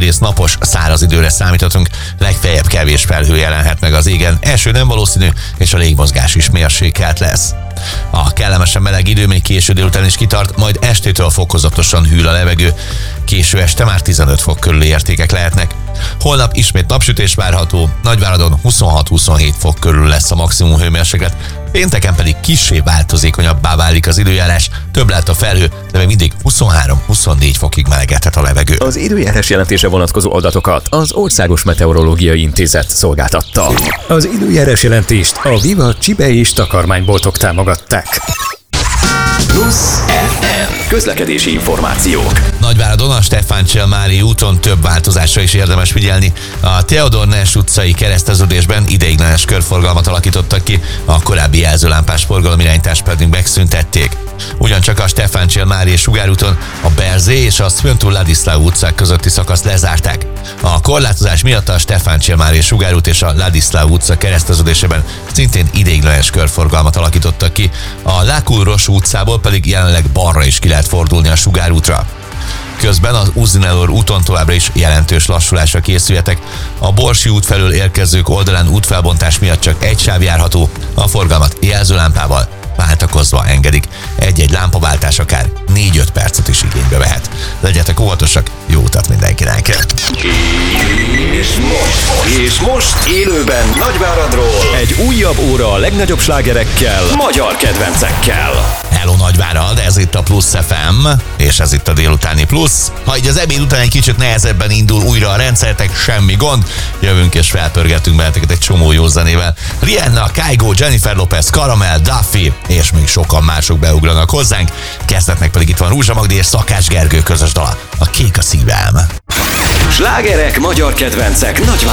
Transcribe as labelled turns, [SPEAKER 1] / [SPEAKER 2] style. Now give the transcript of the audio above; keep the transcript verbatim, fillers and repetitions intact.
[SPEAKER 1] nagyrészt napos, száraz időre számíthatunk, legfeljebb kevés felhő jelenhet meg az égen, eső nem valószínű, és a légmozgás is mérsékelt lesz. A kellemesen meleg idő még késő délután is kitart, majd estétől fokozatosan hűl a levegő. Késő este már tizenöt fok körüli értékek lehetnek. Holnap ismét napsütés várható, Nagyváradon huszonhat-huszonhét fok körül lesz a maximum hőmérséklet, pénteken pedig kissé változékonyabbá válik az időjárás, több lehet a felhő, de még mindig huszonhárom-huszonnégy fokig melegedhet a levegő.
[SPEAKER 2] Az időjárás jelentése vonatkozó adatokat az Országos Meteorológiai Intézet szolgáltatta. Az időjárás jelentést a Viva Csibe és takarmányboltok támogatták. Plusz ef em. Közlekedési információk.
[SPEAKER 1] Nagyváradon a Stefántsyel-Mária úton több változásra is érdemes figyelni. A Theodor Ness utcai kereszteződésben ideiglenes körforgalmat alakítottak ki, a korábbi jelzőlámpás forgalomirányítást pedig megszüntették. Ugyancsak a Stefántsyel-Mária sugárúton a Berzé és a Sfântu Ladislav utcák közötti szakaszt lezárták. A korlátozás miatt a Stefántsyel-Mária sugárút és a Ladislav utca kereszteződésében szintén ideiglenes körforgalmat alakítottak ki, a Lákulros utcából pedig jelenleg balra is ki lehet fordulni a sugárútra. Közben az Uzinelor úton továbbra is jelentős lassulásra készüljetek. A Borsi út felől érkezők oldalán útfelbontás miatt csak egy sáv járható, a forgalmat jelzőlámpával váltakozva engedik. Egy-egy lámpaváltás akár négy-öt percet is igénybe vehet. Legyetek óvatosak, jó utat mindenkinek!
[SPEAKER 2] És most, és most élőben Nagyváradról egy újabb óra a legnagyobb slágerekkel, magyar kedvencekkel.
[SPEAKER 1] Hello Nagyvárad, ez itt a Plusz ef em, és ez itt a délutáni Plusz. Ha így az ebéd után egy kicsit nehezebben indul újra a rendszeretek, semmi gond, jövünk és felpörgetünk beleteket egy csomó jó zenével. Rihanna, Kygo, Jennifer Lopez, Caramel, Duffy, és még sokan mások beugranak hozzánk. Kezdetnek pedig itt van Rúzsa Magdi és Szakács Gergő közös dala, a Kék a szívem.
[SPEAKER 2] Slágerek, magyar kedvencek, Nagyvárad.